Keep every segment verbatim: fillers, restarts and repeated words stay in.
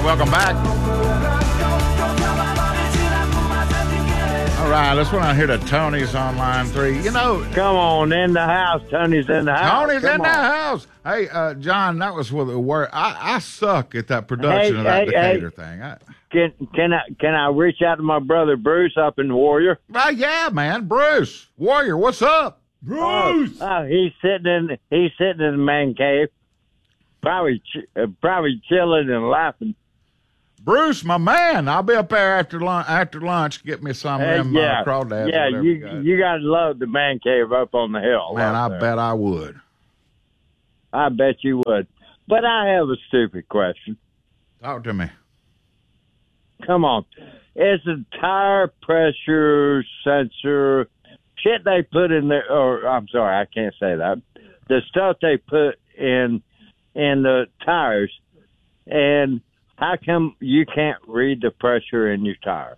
Welcome back. All right, let's run out here to Tony's on line three. You know, come on, in the house. Tony's in the house. Tony's come in on. the house. Hey, uh, John, that was with the word. I, I suck at that production hey, of that hey, Decatur hey. thing. I, Can can I can I reach out to my brother Bruce up in Warrior? well, yeah, man, Bruce Warrior, what's up, Bruce? Oh, oh, he's sitting in he's sitting in the man cave, probably ch- uh, probably chilling and laughing. Bruce, my man, I'll be up there after lunch. After lunch, get me some Hey, of them yeah, uh, crawdads. yeah, whatever you you got. you gotta love the man cave up on the hill. Man, I up there. bet I would. I bet you would. But I have a stupid question. Talk to me. Come on, is the tire pressure sensor shit they put in there? Or I'm sorry, I can't say that. The stuff they put in in the tires, and how come you can't read the pressure in your tire?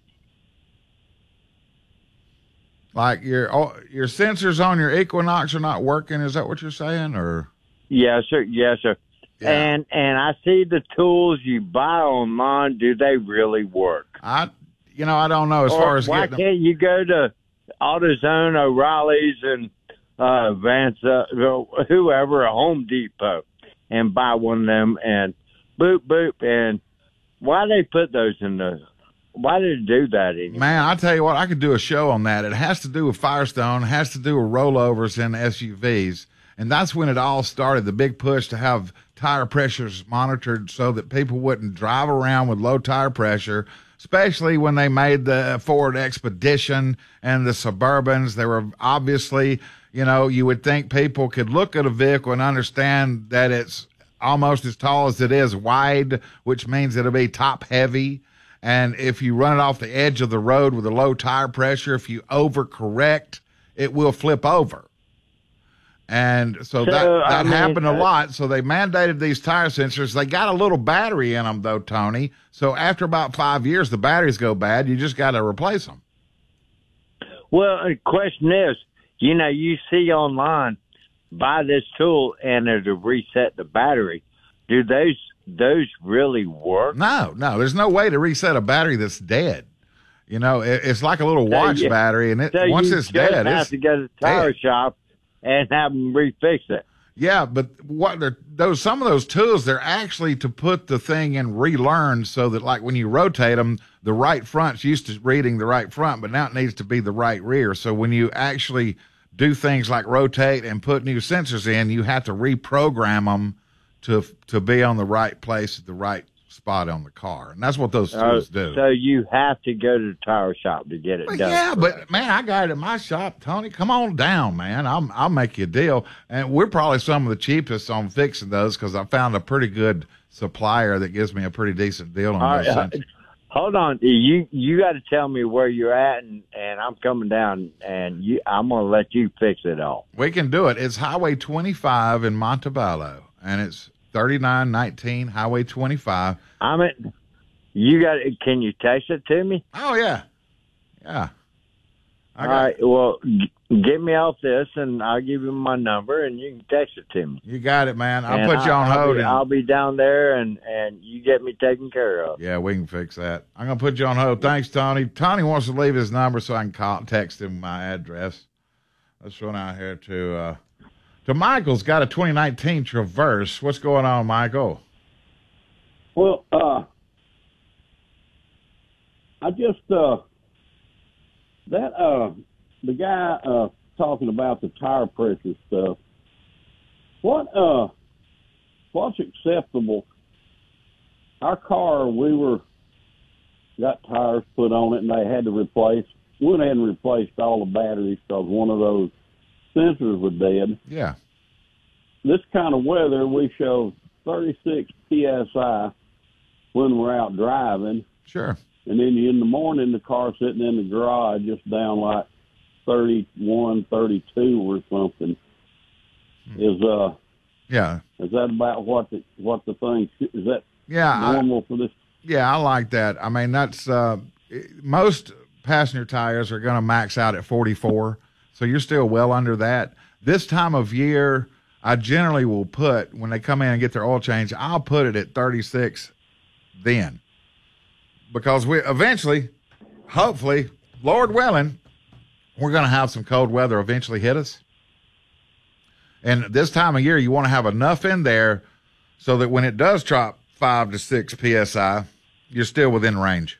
Like your oh, your sensors on your Equinox are not working. Is that what you're saying? Or Yes, sir. Yes, sir. Yeah. And and I see the tools you buy online. Do they really work? I, you know, I don't know as Or far as why getting. can't you go to AutoZone, O'Reilly's, and uh, Vance, uh, whoever, a Home Depot, and buy one of them and boop boop? And why they put those in the? Why did they do that anymore? Man, I tell you what, I could do a show on that. It has to do with Firestone, it has to do with rollovers in S U Vs. And that's when it all started, the big push to have tire pressures monitored so that people wouldn't drive around with low tire pressure, especially when they made the Ford Expedition and the Suburbans. They were obviously, you know, you would think people could look at a vehicle and understand that it's almost as tall as it is wide, which means it'll be top heavy. And if you run it off the edge of the road with a low tire pressure, if you overcorrect, it will flip over. And so, So, that, that I mean, happened a uh, lot. So they mandated these tire sensors. They got a little battery in them, though, Tony. So after about five years, the batteries go bad. You just got to replace them. Well, the question is, you know, you see online, buy this tool and it'll reset the battery. Do those those really work? No, no, there's no way to reset a battery that's dead. You know, it, it's like a little watch you- battery, and it, So once you it's just dead, have it's to go to the tire dead. shop and have them refix it. Yeah, but what they're, those some of those tools, they're actually to put the thing in relearn so that, like, when you rotate them, the right front's used to reading the right front, but now it needs to be the right rear. So when you actually do things like rotate and put new sensors in, you have to reprogram them to to be on the right place at the right spot on the car, and that's what those tools Uh, do. So you have to go to the tire shop to get it Well, done. yeah, but man, I got it at my shop, Tony. Come on down, man. I'll I'll make you a deal, and we're probably some of the cheapest on fixing those because I found a pretty good supplier that gives me a pretty decent deal on All those. right, uh, sensors. hold on. You you got to tell me where you're at, and, and I'm coming down, and you, I'm going to let you fix it all. We can do it. It's Highway twenty-five in Montebello, and it's thirty-nine nineteen Highway twenty-five. I'm at. You got. Can you text it to me? Oh yeah, yeah. I All got right. Well, g- get me off this, and I'll give you my number, and you can text it to me. You got it, man. I'll And put you on I'll hold. Be, and- I'll be down there, and, and you get me taken care of. Yeah, we can fix that. I'm going to put you on hold. Thanks, Tony. Tony wants to leave his number so I can call, text him my address. Let's run out here to uh, to Michael's got a twenty nineteen Traverse. What's going on, Michael? Well, uh, I just, uh, that, uh, the guy, uh, talking about the tire pressure stuff, what, uh, what's acceptable? Our car, we were, got tires put on it and they had to replace, went ahead and replaced all the batteries because one of those sensors was dead. Yeah. This kind of weather, we show thirty-six P S I when we're out driving. Sure. And then in the morning, the car sitting in the garage just down like thirty-one, thirty-two or something. Hmm. Is uh, Yeah. is that about what the what the thing is that Yeah. I, normal for this? yeah, I like that. I mean, that's uh, most passenger tires are going to max out at forty-four, so you're still well under that. This time of year, I generally will put, when they come in and get their oil change, I'll put it at thirty-six then. because we eventually, hopefully, Lord willing, we're going to have some cold weather eventually hit us. And this time of year, you want to have enough in there so that when it does drop five to six P S I, you're still within range.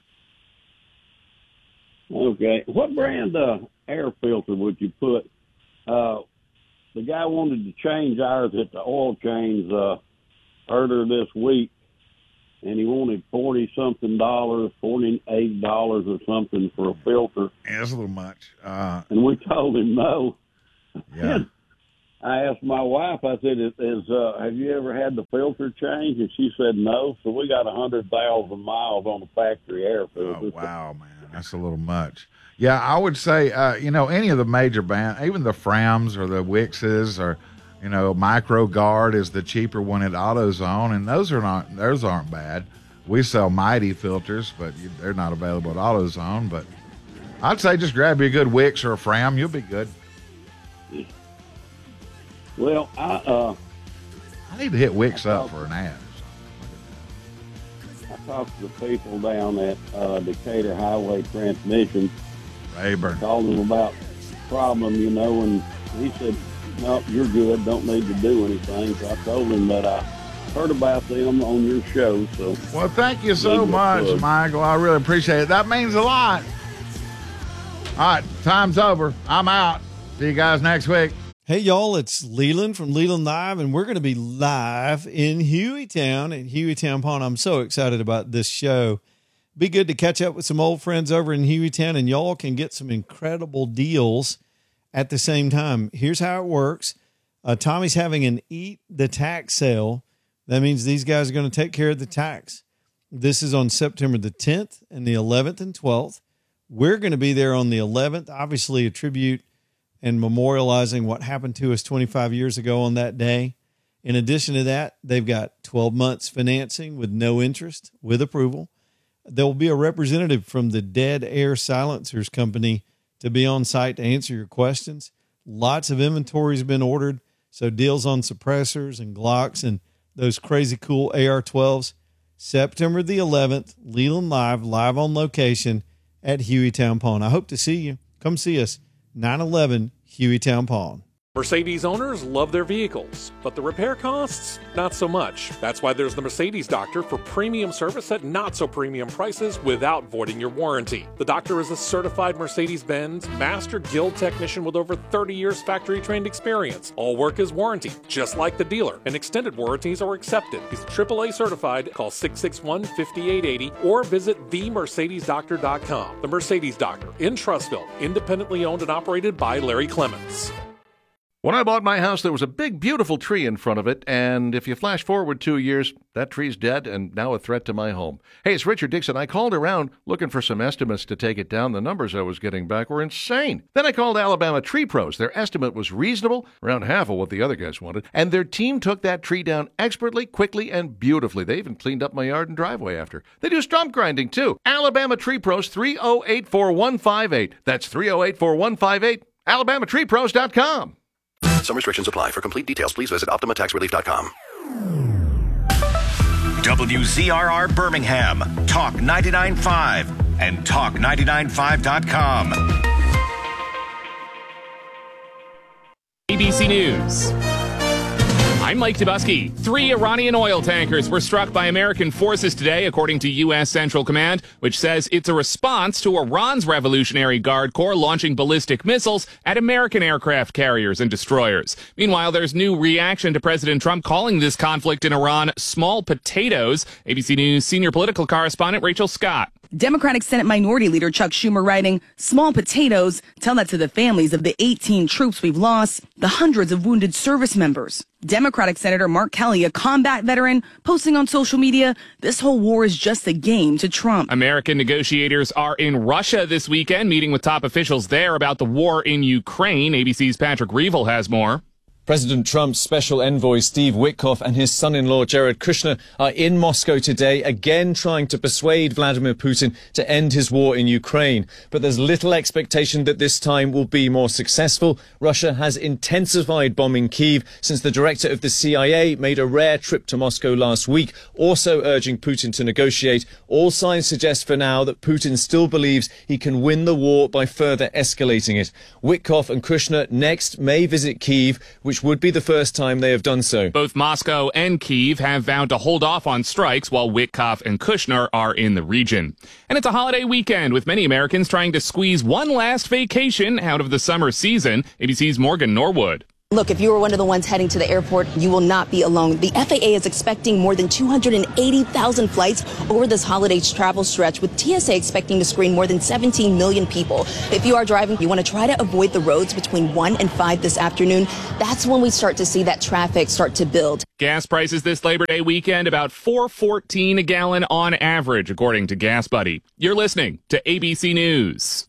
Okay. What brand uh, air filter would you put? Uh, the guy wanted to change ours at the oil change uh, earlier this week, and he wanted forty-something dollars, forty-eight dollars or something for a filter. Yeah, that's a little much. Uh, and we told him no. Yeah. I asked my wife, I said, is, is uh, have you ever had the filter changed? And she said no. So we got one hundred thousand miles on the factory air filter. Oh, wow, man. That's a little much. Yeah, I would say, uh, you know, any of the major bands, even the Frams or the Wixes or, you know, MicroGuard is the cheaper one at AutoZone, and those are not, those aren't bad. We sell Mighty filters, but you, they're not available at AutoZone. But I'd say just grab you a good Wix or a Fram. You'll be good. Well, I uh, I need to hit Wix up for an ad. I talked to the people down at uh, Decatur Highway Transmission. Rayburn. Called him about the problem, you know, and he said, no, you're good, don't need to do anything. So I told him that I heard about them on your show. So, well, thank you so much, Michael. I really appreciate it. That means a lot. All right, time's over. I'm out. See you guys next week. Hey, y'all, it's Leland from Leland Live, and we're going to be live in Hueytown at Hueytown Pond. I'm so excited about this show. Be good to catch up with some old friends over in Hueytown, and y'all can get some incredible deals at the same time. Here's how it works. Uh, Tommy's having an Eat the Tax sale. That means these guys are going to take care of the tax. This is on September the tenth and the eleventh and twelfth. We're going to be there on the eleventh, obviously a tribute and memorializing what happened to us twenty-five years ago on that day. In addition to that, they've got twelve months financing with no interest, with approval. There will be a representative from the Dead Air Silencers Company to be on site to answer your questions. Lots of inventory has been ordered, so deals on suppressors and Glocks and those crazy cool A R twelves. September the eleventh, Leland Live, live on location at Hueytown Pond. I hope to see you. Come see us. nine eleven Hueytown Pond. Mercedes owners love their vehicles, but the repair costs, not so much. That's why there's the Mercedes Doctor for premium service at not so premium prices without voiding your warranty. The Doctor is a certified Mercedes-Benz Master Guild technician with over thirty years factory trained experience. All work is warranty, just like the dealer, and extended warranties are accepted. He's triple A certified. Call six six one, five eight eight zero or visit the mercedes doctor dot com. The Mercedes Doctor in Trussville, independently owned and operated by Larry Clements. When I bought my house, there was a big, beautiful tree in front of it, and if you flash forward two years, that tree's dead and now a threat to my home. Hey, it's Richard Dixon. I called around looking for some estimates to take it down. The numbers I was getting back were insane. Then I called Alabama Tree Pros. Their estimate was reasonable, around half of what the other guys wanted, and their team took that tree down expertly, quickly, and beautifully. They even cleaned up my yard and driveway after. They do stump grinding, too. Alabama Tree Pros, three oh eight, four one five eight. That's three oh eight, four one five eight. alabama tree pros dot com. Some restrictions apply. For complete details, please visit optima tax relief dot com. W Z R R Birmingham, Talk ninety-nine point five, and talk ninety-nine five dot com. A B C News. I'm Mike Dubusky. Three Iranian oil tankers were struck by American forces today, according to U S Central Command, which says it's a response to Iran's Revolutionary Guard Corps launching ballistic missiles at American aircraft carriers and destroyers. Meanwhile, there's new reaction to President Trump calling this conflict in Iran small potatoes. A B C News senior political correspondent Rachel Scott. Democratic Senate Minority Leader Chuck Schumer writing, small potatoes, tell that to the families of the eighteen troops we've lost, the hundreds of wounded service members. Democratic Senator Mark Kelly, a combat veteran, posting on social media, this whole war is just a game to Trump. American negotiators are in Russia this weekend, meeting with top officials there about the war in Ukraine. A B C's Patrick Reevell has more. President Trump's special envoy Steve Witkoff and his son-in-law Jared Kushner are in Moscow today, again trying to persuade Vladimir Putin to end his war in Ukraine. But there's little expectation that this time will be more successful. Russia has intensified bombing Kyiv since the director of the C I A made a rare trip to Moscow last week, also urging Putin to negotiate. All signs suggest for now that Putin still believes he can win the war by further escalating it. Witkoff and Kushner next may visit Kyiv, which would be the first time they have done so. Both Moscow and Kyiv have vowed to hold off on strikes while Witkoff and Kushner are in the region. And it's a holiday weekend with many Americans trying to squeeze one last vacation out of the summer season. A B C's Morgan Norwood. Look, if you were one of the ones heading to the airport, you will not be alone. The F A A is expecting more than two hundred eighty thousand flights over this holiday travel stretch, with T S A expecting to screen more than seventeen million people. If you are driving, you want to try to avoid the roads between one and five this afternoon. That's when we start to see that traffic start to build. Gas prices this Labor Day weekend about four fourteen a gallon on average, according to Gas Buddy. You're listening to A B C News.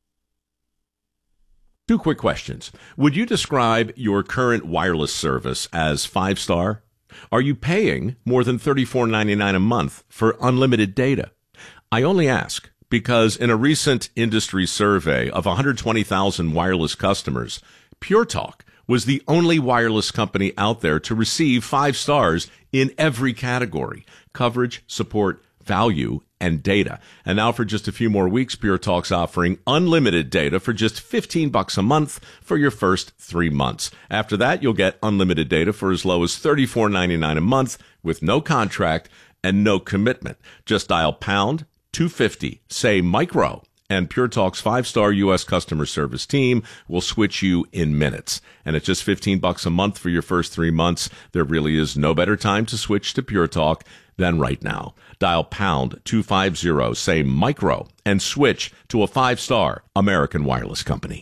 Two quick questions. Would you describe your current wireless service as five-star? Are you paying more than thirty-four ninety-nine a month for unlimited data? I only ask because in a recent industry survey of one hundred twenty thousand wireless customers, Pure Talk was the only wireless company out there to receive five stars in every category: coverage, support, value, and data. And now for just a few more weeks, Pure Talk's offering unlimited data for just fifteen bucks a month for your first three months. After that, you'll get unlimited data for as low as thirty-four ninety-nine a month with no contract and no commitment. Just dial pound two fifty, say micro, and Pure Talk's five-star U S customer service team will switch you in minutes. And at just fifteen bucks a month for your first three months, there really is no better time to switch to Pure Talk than right now. Dial pound two fifty, say micro, and switch to a five-star American wireless company.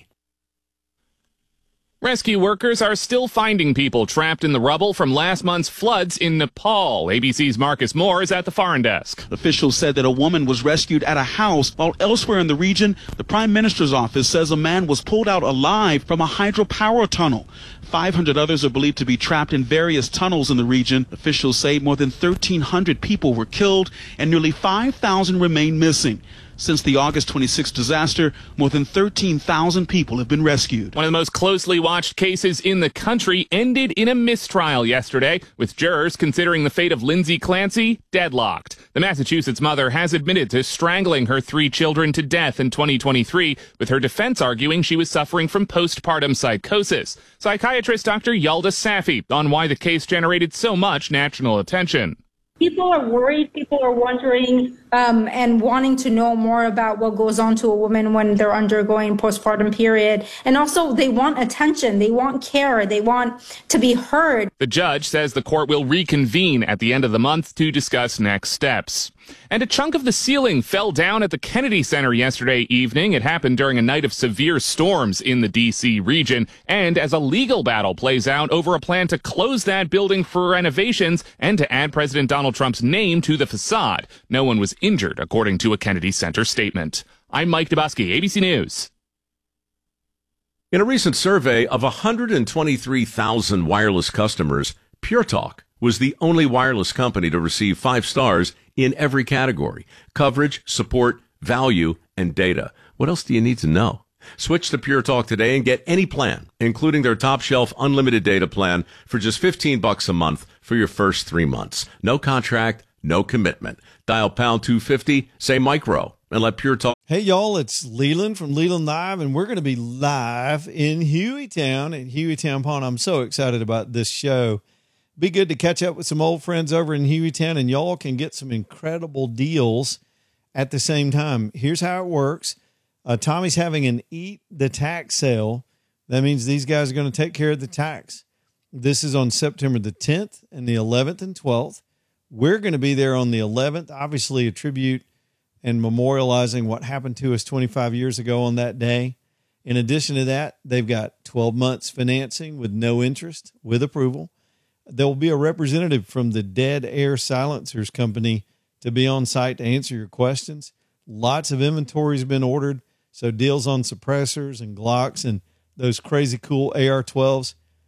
Rescue workers are still finding people trapped in the rubble from last month's floods in Nepal. A B C's Marcus Moore is at the foreign desk. Officials said that a woman was rescued at a house, while elsewhere in the region, the Prime Minister's office says a man was pulled out alive from a hydropower tunnel. five hundred others are believed to be trapped in various tunnels in the region. Officials say more than thirteen hundred people were killed and nearly five thousand remain missing. Since the August twenty-sixth disaster, more than thirteen thousand people have been rescued. One of the most closely watched cases in the country ended in a mistrial yesterday, with jurors considering the fate of Lindsay Clancy deadlocked. The Massachusetts mother has admitted to strangling her three children to death in twenty twenty-three, with her defense arguing she was suffering from postpartum psychosis. Psychiatrist Doctor Yalda Safi on why the case generated so much national attention. People are worried, people are wondering um, and wanting to know more about what goes on to a woman when they're undergoing postpartum period. And also they want attention, they want care, they want to be heard. The judge says the court will reconvene at the end of the month to discuss next steps. And a chunk of the ceiling fell down at the Kennedy Center yesterday evening. It happened during a night of severe storms in the D C region, and as a legal battle plays out over a plan to close that building for renovations and to add President Donald Trump's name to the facade. No one was injured, according to a Kennedy Center statement. I'm Mike Dubusky, A B C News. In a recent survey of one hundred twenty-three thousand wireless customers, Pure Talk was the only wireless company to receive five stars in every category: coverage, support, value, and data. What else do you need to know? Switch to Pure Talk today and get any plan, including their top shelf unlimited data plan, for just fifteen bucks a month for your first three months. No contract, no commitment. Dial pound two fifty, say micro, and let Pure Talk. Hey, y'all, it's Leland from Leland Live, and we're going to be live in Hueytown at Hueytown Pond. I'm so excited about this show. Be good to catch up with some old friends over in Hueytown, and y'all can get some incredible deals at the same time. Here's how it works. Uh, Tommy's having an Eat the Tax sale. That means these guys are going to take care of the tax. This is on September the tenth and the eleventh and twelfth. We're going to be there on the eleventh, obviously a tribute and memorializing what happened to us twenty-five years ago on that day. In addition to that, they've got twelve months financing with no interest, with approval. There will be a representative from the Dead Air Silencers Company to be on site to answer your questions. Lots of inventory has been ordered, so deals on suppressors and Glocks and those crazy cool A R twelves.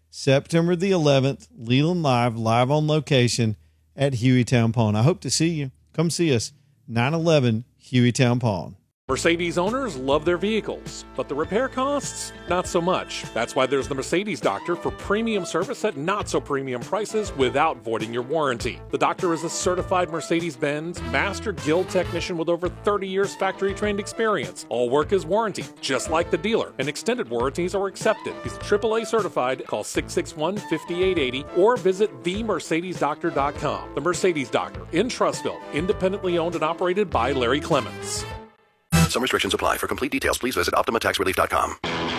September the eleventh, Leland Live, live on location at Hueytown Pawn. I hope to see you. Come see us, nine eleven Hueytown Pawn. Mercedes owners love their vehicles, but the repair costs, not so much. That's why there's the Mercedes Doctor for premium service at not so premium prices without voiding your warranty. The doctor is a certified Mercedes-Benz Master Guild technician with over thirty years factory trained experience. All work is warranted, just like the dealer, and extended warranties are accepted. He's triple A certified. Call six six one, five eight eight zero or visit the mercedes doctor dot com. The Mercedes Doctor in Trussville, independently owned and operated by Larry Clements. Some restrictions apply. For complete details, please visit Optima Tax Relief dot com.